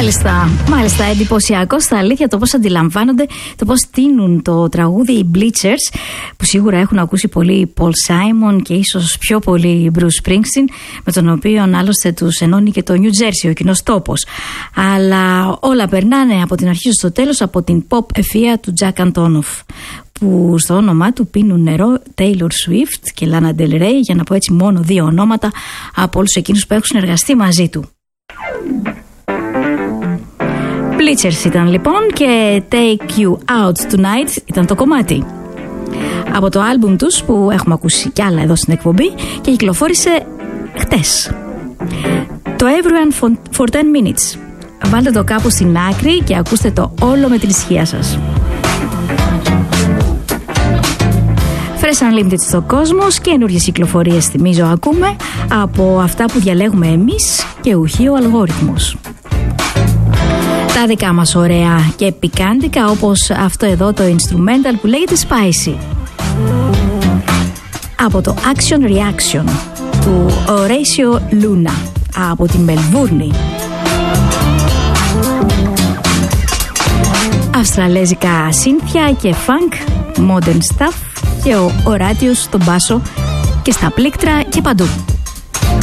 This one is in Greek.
Μάλιστα, εντυπωσιακό στα αλήθεια το πώς αντιλαμβάνονται, το πώς τείνουν το τραγούδι οι Bleachers, που σίγουρα έχουν ακούσει πολύ Paul Simon και ίσως πιο πολύ Bruce Springsteen, με τον οποίο άλλωστε τους ενώνει και το New Jersey, ο κοινός τόπος. Αλλά όλα περνάνε από την αρχή στο τέλος από την pop ευφυΐα του Jack Antonoff, που στο όνομά του πίνουν νερό Taylor Swift και Lana Del Rey, για να πω έτσι μόνο δύο ονόματα από όλους εκείνους που έχουν συνεργαστεί μαζί του. Bleachers ήταν λοιπόν και Take You Out Tonight ήταν το κομμάτι από το άλμπουμ τους που έχουμε ακούσει κι άλλα εδώ στην εκπομπή και κυκλοφόρησε χτες, το Everyone for 10 Minutes. Βάλτε το κάπου στην άκρη και ακούστε το όλο με την ησυχία σας. Fresh Unlimited στο κόσμος, καινούργιες κυκλοφορίες θυμίζω ακούμε από αυτά που διαλέγουμε εμείς και ουχή ο αλγόριθμος. Τα δικά μας ωραία και πικάντικα, όπως αυτό εδώ το instrumental που λέγεται Spicy, από το Action Reaction του Horatio Luna από τη Μελβούρνη. Αυστραλέζικα σύνθια και funk, modern stuff και ο Οράτιος στον μπάσο και στα πλήκτρα και παντού.